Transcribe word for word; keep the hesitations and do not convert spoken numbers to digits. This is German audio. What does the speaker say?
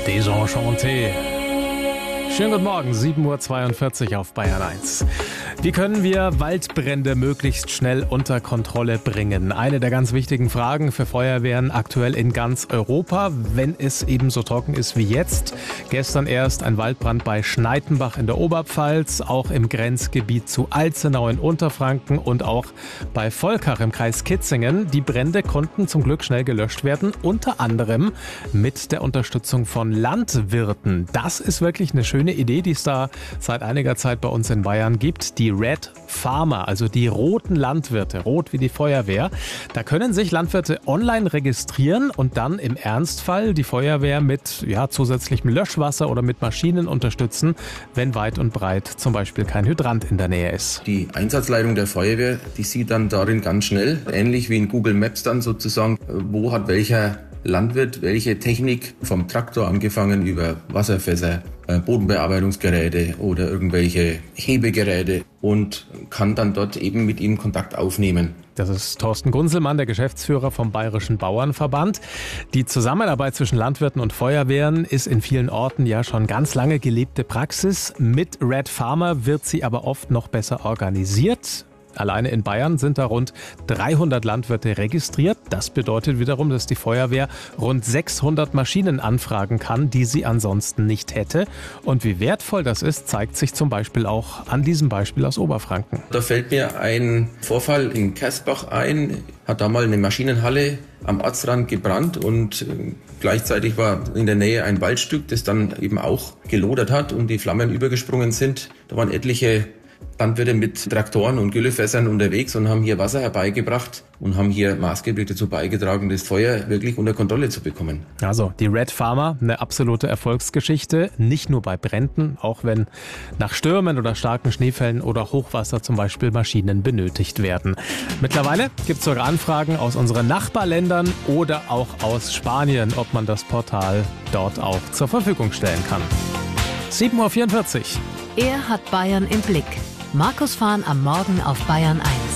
Désenchanté. Schönen guten Morgen, sieben Uhr zweiundvierzig auf Bayern eins. Wie können wir Waldbrände möglichst schnell unter Kontrolle bringen? Eine der ganz wichtigen Fragen für Feuerwehren aktuell in ganz Europa, wenn es eben so trocken ist wie jetzt. Gestern erst ein Waldbrand bei Schnaittenbach in der Oberpfalz, auch im Grenzgebiet zu Alzenau in Unterfranken und auch bei Volkach im Kreis Kitzingen. Die Brände konnten zum Glück schnell gelöscht werden, unter anderem mit der Unterstützung von Landwirten. Das ist wirklich eine schöne Idee, die es da seit einiger Zeit bei uns in Bayern gibt. Die Red Farmer, also die roten Landwirte, rot wie die Feuerwehr. Da können sich Landwirte online registrieren und dann im Ernstfall die Feuerwehr mit ja, zusätzlichem Löschwasser oder mit Maschinen unterstützen, wenn weit und breit zum Beispiel kein Hydrant in der Nähe ist. Die Einsatzleitung der Feuerwehr, die sieht dann darin ganz schnell, ähnlich wie in Google Maps dann sozusagen, wo hat welcher Landwirt welche Technik, vom Traktor angefangen über Wasserfässer, Bodenbearbeitungsgeräte oder irgendwelche Hebegeräte und kann dann dort eben mit ihm Kontakt aufnehmen. Das ist Thorsten Gunselmann, der Geschäftsführer vom Bayerischen Bauernverband. Die Zusammenarbeit zwischen Landwirten und Feuerwehren ist in vielen Orten ja schon ganz lange gelebte Praxis. Mit Red Farmer wird sie aber oft noch besser organisiert. Alleine in Bayern sind da rund dreihundert Landwirte registriert. Das bedeutet wiederum, dass die Feuerwehr rund sechshundert Maschinen anfragen kann, die sie ansonsten nicht hätte. Und wie wertvoll das ist, zeigt sich zum Beispiel auch an diesem Beispiel aus Oberfranken. Da fällt mir ein Vorfall in Kersbach ein. Hat da mal eine Maschinenhalle am Ortsrand gebrannt und gleichzeitig war in der Nähe ein Waldstück, das dann eben auch gelodert hat und die Flammen übergesprungen sind. Da waren etliche Landwirte mit Traktoren und Güllefässern unterwegs und haben hier Wasser herbeigebracht und haben hier maßgeblich dazu beigetragen, das Feuer wirklich unter Kontrolle zu bekommen. Also die Red Farmer, eine absolute Erfolgsgeschichte, nicht nur bei Bränden, auch wenn nach Stürmen oder starken Schneefällen oder Hochwasser zum Beispiel Maschinen benötigt werden. Mittlerweile gibt es sogar Anfragen aus unseren Nachbarländern oder auch aus Spanien, ob man das Portal dort auch zur Verfügung stellen kann. sieben Uhr vierundvierzig. Er hat Bayern im Blick. Markus Fahn am Morgen auf Bayern eins.